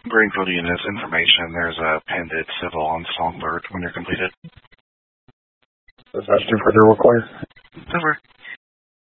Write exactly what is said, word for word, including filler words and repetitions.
Greenfield units information. There's a pended civil on Songbird when you're completed. Does that further require? Over.